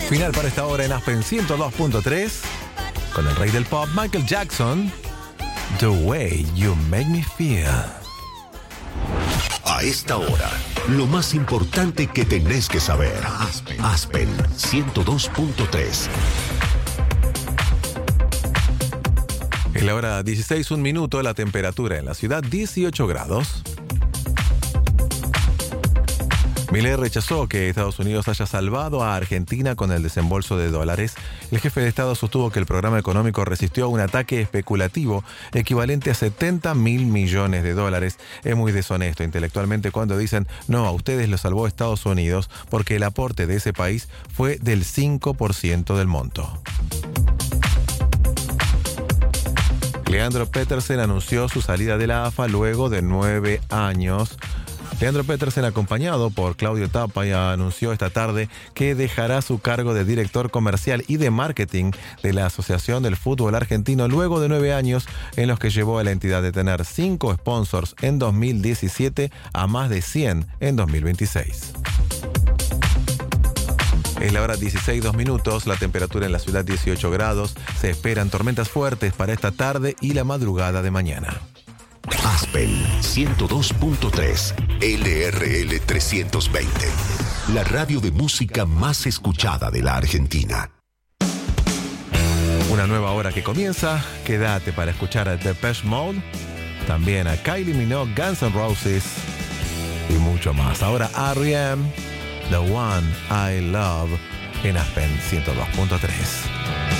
Final para esta hora en Aspen 102.3 con el rey del pop, Michael Jackson. The Way You Make Me Feel. A esta hora, lo más importante que tenés que saber. Aspen 102.3. En la hora 16, un minuto, la temperatura en la ciudad 18 grados. Milei rechazó que Estados Unidos haya salvado a Argentina con el desembolso de dólares. El jefe de Estado sostuvo que el programa económico resistió a un ataque especulativo equivalente a 70 mil millones de dólares. Es muy deshonesto intelectualmente cuando dicen, no, a ustedes lo salvó Estados Unidos porque el aporte de ese país fue del 5% del monto. Leandro Petersen anunció su salida de la AFA luego de 9 años. Leandro Petersen, acompañado por Claudio Tapia, anunció esta tarde que dejará su cargo de director comercial y de marketing de la Asociación del Fútbol Argentino luego de 9 años en los que llevó a la entidad de tener 5 sponsors en 2017 a más de 100 en 2026. Es la hora 16, 2 minutos, la temperatura en la ciudad 18 grados. Se esperan tormentas fuertes para esta tarde y la madrugada de mañana. Aspen 102.3 LRL 320. La radio de música más escuchada de la Argentina. Una nueva hora que comienza. Quédate para escuchar a Depeche Mode, también a Kylie Minogue, Guns N' Roses y mucho más. Ahora R.E.M., The One I Love, en Aspen 102.3.